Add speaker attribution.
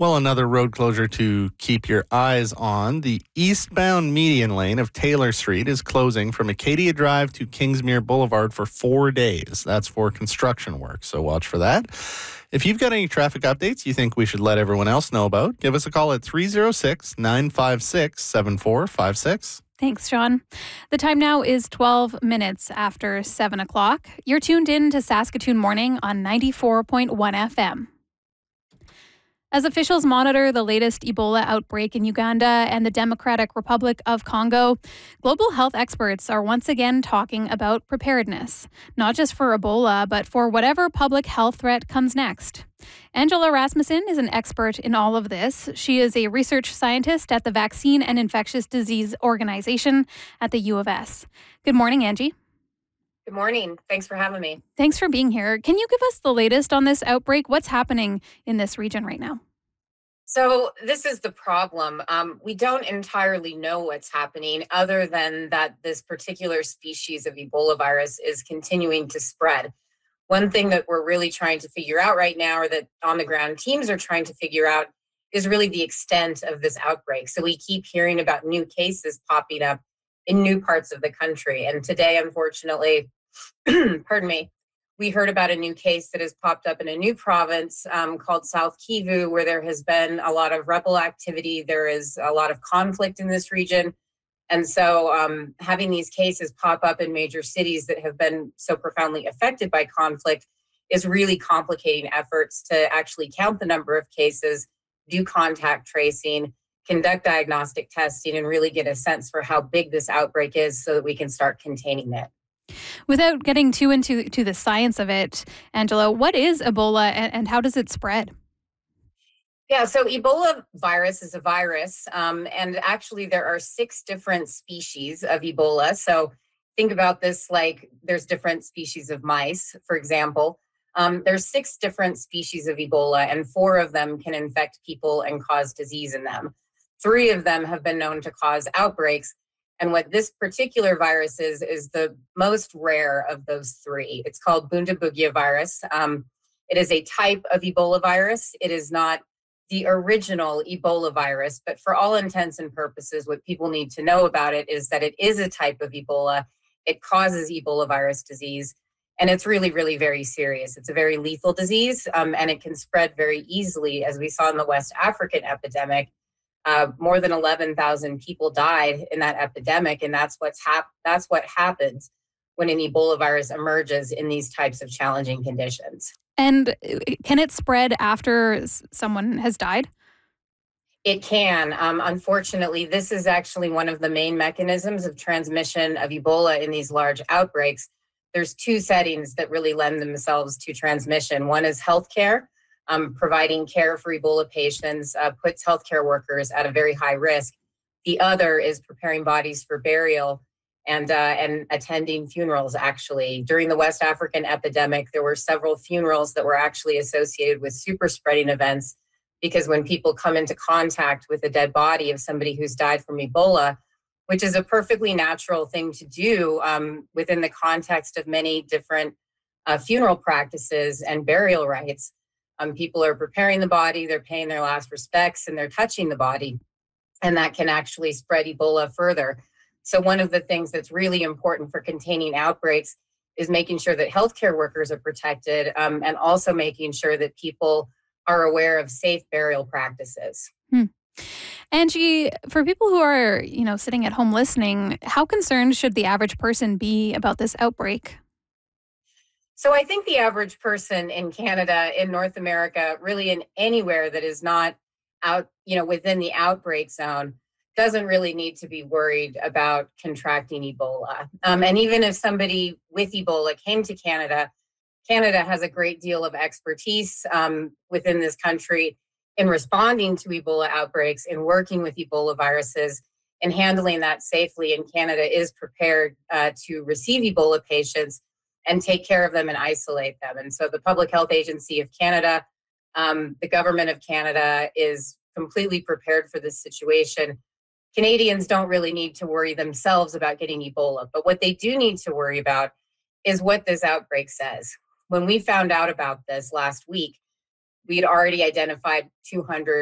Speaker 1: Well, another road closure to keep your eyes on. The eastbound median lane of Taylor Street is closing from Acadia Drive to Kingsmere Boulevard for 4 days. That's for construction work, so watch for that. If you've got any traffic updates you think we should let everyone else know about, give us a call at 306-956-7456.
Speaker 2: Thanks, Sean. The time now is 12 minutes after 7 o'clock. You're tuned in to Saskatoon Morning on 94.1 FM. As officials monitor the latest Ebola outbreak in Uganda and the Democratic Republic of Congo, global health experts are once again talking about preparedness, not just for Ebola, but for whatever public health threat comes next. Angela Rasmussen is an expert in all of this. She is a research scientist at the Vaccine and Infectious Disease Organization at the U of S. Good morning, Angie.
Speaker 3: Good morning. Thanks for having me.
Speaker 2: Thanks for being here. Can you give us the latest on this outbreak? What's happening in this region right now?
Speaker 3: So this is the problem. We don't entirely know what's happening other than that this particular species of Ebola virus is continuing to spread. One thing that we're really trying to figure out right now, or that on the ground teams are trying to figure out, is really the extent of this outbreak. So we keep hearing about new cases popping up in new parts of the country. And today, unfortunately, pardon me, we heard about a new case that has popped up in a new province called South Kivu, where there has been a lot of rebel activity. There is a lot of conflict in this region. And so having these cases pop up in major cities that have been so profoundly affected by conflict is really complicating efforts to actually count the number of cases, do contact tracing, conduct diagnostic testing, and really get a sense for how big this outbreak is so that we can start containing it.
Speaker 2: Without getting too into the science of it, Angela, what is Ebola and how does it spread?
Speaker 3: Yeah, so Ebola virus is a virus, and actually there are 6 different species of Ebola. So think about this like there's different species of mice, for example. There's 6 different species of Ebola, and 4 of them can infect people and cause disease in them. 3 of them have been known to cause outbreaks. And what this particular virus is the most rare of those 3. It's called Bundabugia virus. It is a type of Ebola virus. It is not the original Ebola virus, but for all intents and purposes, what people need to know about it is that it is a type of Ebola. It causes Ebola virus disease, and it's really, really very serious. It's a very lethal disease, and it can spread very easily, as we saw in the West African epidemic. More than 11,000 people died in that epidemic, and that's what happens when an Ebola virus emerges in these types of challenging conditions.
Speaker 2: And can it spread after someone has died?
Speaker 3: It can. Unfortunately, this is actually one of the main mechanisms of transmission of Ebola in these large outbreaks. There's 2 settings that really lend themselves to transmission. One is healthcare. Providing care for Ebola patients puts healthcare workers at a very high risk. The other is preparing bodies for burial and attending funerals, actually. During the West African epidemic, there were several funerals that were actually associated with super spreading events, because when people come into contact with a dead body of somebody who's died from Ebola, which is a perfectly natural thing to do within the context of many different funeral practices and burial rites, people are preparing the body, they're paying their last respects, and they're touching the body. And that can actually spread Ebola further. So one of the things that's really important for containing outbreaks is making sure that healthcare workers are protected, and also making sure that people are aware of safe burial practices.
Speaker 2: Angie, for people who are, sitting at home listening, how concerned should the average person be about this outbreak?
Speaker 3: So I think the average person in Canada, in North America, really in anywhere that is not out, within the outbreak zone, doesn't really need to be worried about contracting Ebola. And even if somebody with Ebola came to Canada, Canada has a great deal of expertise within this country in responding to Ebola outbreaks, in working with Ebola viruses, and handling that safely. And Canada is prepared to receive Ebola patients and take care of them and isolate them. And so the Public Health Agency of Canada, the government of Canada, is completely prepared for this situation. Canadians don't really need to worry themselves about getting Ebola, but what they do need to worry about is what this outbreak says. When we found out about this last week, we'd already identified 200